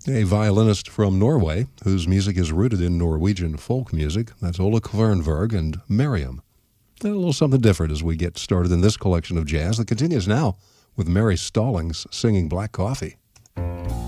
a violinist from Norway whose music is rooted in Norwegian folk music. That's Ola Kvernberg and Miriam. A little something different as we get started in this collection of jazz that continues now with Mary Stallings singing Black Coffee.